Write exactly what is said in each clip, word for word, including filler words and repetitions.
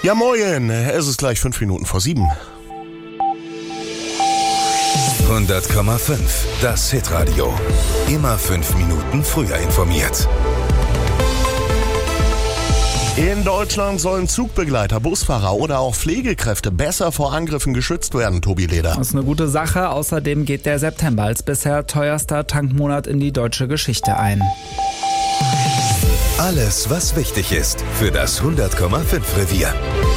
Ja, moin, es ist gleich fünf Minuten vor sieben. hundert Komma fünf, das Hitradio. Immer fünf Minuten früher informiert. In Deutschland sollen Zugbegleiter, Busfahrer oder auch Pflegekräfte besser vor Angriffen geschützt werden, Tobi Leder. Das ist eine gute Sache. Außerdem geht der September als bisher teuerster Tankmonat in die deutsche Geschichte ein. Alles, was wichtig ist für das hundert Komma fünf Revier.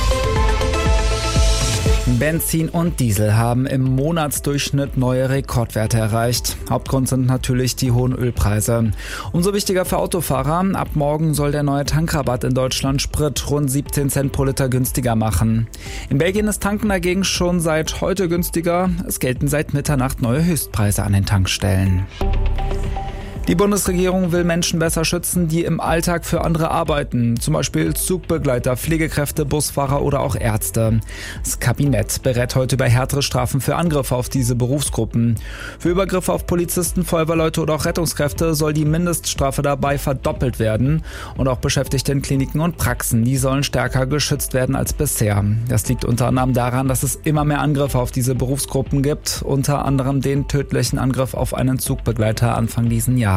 Benzin und Diesel haben im Monatsdurchschnitt neue Rekordwerte erreicht. Hauptgrund sind natürlich die hohen Ölpreise. Umso wichtiger für Autofahrer, ab morgen soll der neue Tankrabatt in Deutschland Sprit rund siebzehn Cent pro Liter günstiger machen. In Belgien ist Tanken dagegen schon seit heute günstiger. Es gelten seit Mitternacht neue Höchstpreise an den Tankstellen. Die Bundesregierung will Menschen besser schützen, die im Alltag für andere arbeiten, zum Beispiel Zugbegleiter, Pflegekräfte, Busfahrer oder auch Ärzte. Das Kabinett berät heute über härtere Strafen für Angriffe auf diese Berufsgruppen. Für Übergriffe auf Polizisten, Feuerwehrleute oder auch Rettungskräfte soll die Mindeststrafe dabei verdoppelt werden. Und auch Beschäftigte in Kliniken und Praxen, die sollen stärker geschützt werden als bisher. Das liegt unter anderem daran, dass es immer mehr Angriffe auf diese Berufsgruppen gibt, unter anderem den tödlichen Angriff auf einen Zugbegleiter Anfang diesen Jahres.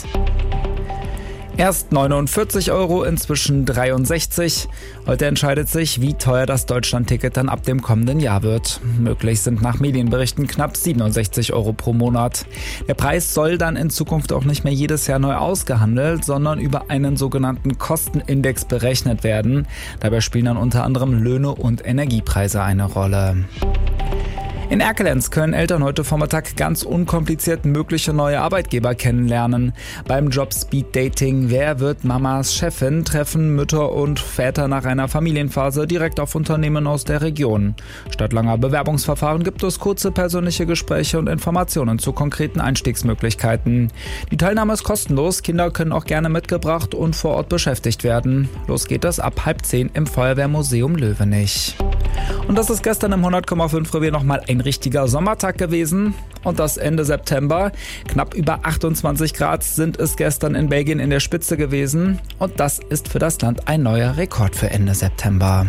Erst neunundvierzig Euro, inzwischen dreiundsechzig. Heute entscheidet sich, wie teuer das Deutschlandticket dann ab dem kommenden Jahr wird. Möglich sind nach Medienberichten knapp siebenundsechzig Euro pro Monat. Der Preis soll dann in Zukunft auch nicht mehr jedes Jahr neu ausgehandelt, sondern über einen sogenannten Kostenindex berechnet werden. Dabei spielen dann unter anderem Löhne und Energiepreise eine Rolle. In Erkelenz können Eltern heute Vormittag ganz unkompliziert mögliche neue Arbeitgeber kennenlernen. Beim Job Speed Dating Wer wird Mamas Chefin treffen Mütter und Väter nach einer Familienphase direkt auf Unternehmen aus der Region. Statt langer Bewerbungsverfahren gibt es kurze persönliche Gespräche und Informationen zu konkreten Einstiegsmöglichkeiten. Die Teilnahme ist kostenlos, Kinder können auch gerne mitgebracht und vor Ort beschäftigt werden. Los geht es ab halb zehn im Feuerwehrmuseum Löwenich. Und das ist gestern im hundert Komma fünf Revier nochmal ein richtiger Sommertag gewesen. Und das Ende September. Knapp über achtundzwanzig Grad sind es gestern in Belgien in der Spitze gewesen. Und das ist für das Land ein neuer Rekord für Ende September.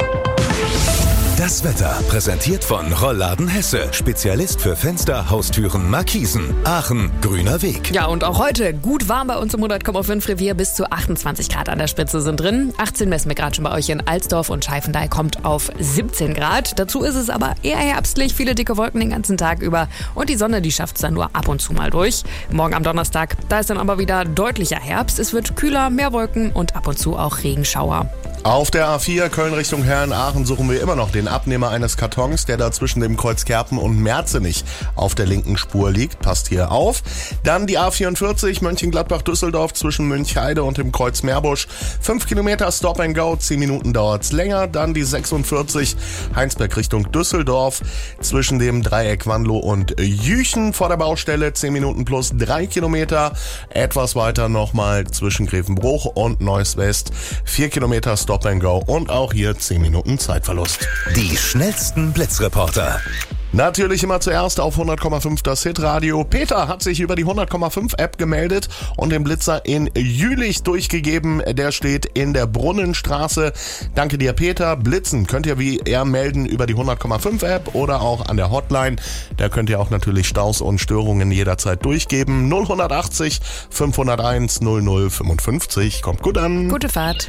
Das Wetter präsentiert von Rollladen Hesse. Spezialist für Fenster, Haustüren, Markisen. Aachen, grüner Weg. Ja, und auch heute gut warm bei uns im hundert Komma fünf Revier. Bis zu achtundzwanzig Grad an der Spitze sind drin. achtzehn messen wir gerade schon bei euch in Alsdorf und Scheifendahl kommt auf siebzehn Grad. Dazu ist es aber eher herbstlich. Viele dicke Wolken den ganzen Tag über. Und die Sonne, die schafft es dann nur ab und zu mal durch. Morgen am Donnerstag, da ist dann aber wieder deutlicher Herbst. Es wird kühler, mehr Wolken und ab und zu auch Regenschauer. Auf der A vier Köln Richtung Herrenaachen suchen wir immer noch den Abnehmer eines Kartons, der da zwischen dem Kreuz Kerpen und Merzenich auf der linken Spur liegt. Passt hier auf. Dann die A vierundvierzig Mönchengladbach-Düsseldorf zwischen Münchheide und dem Kreuz Meerbusch. Fünf Kilometer Stop and Go, zehn Minuten dauert's länger. Dann die sechsundvierzig Heinsberg Richtung Düsseldorf zwischen dem Dreieck Wanlo und Jüchen vor der Baustelle. zehn Minuten plus drei Kilometer. Etwas weiter nochmal zwischen Grevenbruch und Neuss West. vier Kilometer Stop Stop and Go und auch hier zehn Minuten Zeitverlust. Die schnellsten Blitzreporter. Natürlich immer zuerst auf hundert Komma fünf das Hitradio. Peter hat sich über die hundert Komma fünf App gemeldet und den Blitzer in Jülich durchgegeben. Der steht in der Brunnenstraße. Danke dir, Peter. Blitzen könnt ihr wie er melden über die hundert Komma fünf App oder auch an der Hotline. Da könnt ihr auch natürlich Staus und Störungen jederzeit durchgeben. null achtzig fünfhunderteins null null fünfundfünfzig. Kommt gut an. Gute Fahrt.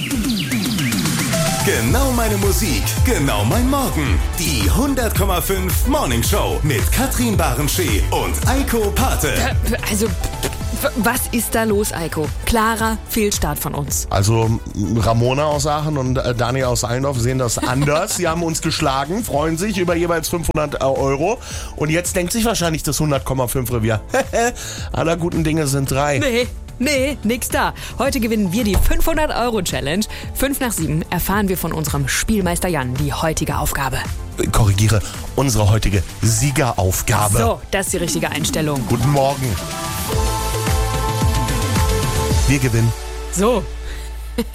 Genau meine Musik, genau mein Morgen. Die hundert Komma fünf Morning Show mit Katrin Barenschee und Eiko Pate. Also, was ist da los, Eiko? Klarer Fehlstart von uns. Also Ramona aus Aachen und Daniel aus Eindorf sehen das anders. Sie haben uns geschlagen, freuen sich über jeweils fünfhundert Euro. Und jetzt denkt sich wahrscheinlich das hundert Komma fünf Revier. Aller guten Dinge sind drei. Nee. Nee, nix da. Heute gewinnen wir die fünfhundert Euro Challenge. Fünf nach sieben erfahren wir von unserem Spielmeister Jan die heutige Aufgabe. Korrigiere, unsere heutige Siegeraufgabe. So, das ist die richtige Einstellung. Guten Morgen. Wir gewinnen. So,